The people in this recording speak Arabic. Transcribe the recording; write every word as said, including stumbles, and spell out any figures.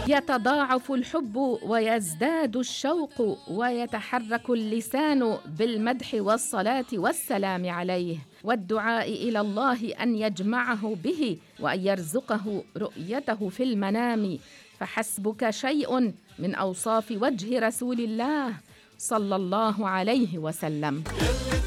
يتضاعف الحب ويزداد الشوق ويتحرك اللسان بالمدح والصلاة والسلام عليه والدعاء إلى الله أن يجمعه به وأن يرزقه رؤيته في المنام، فحسبك شيء من أوصاف وجه رسول الله صلى الله عليه وسلم.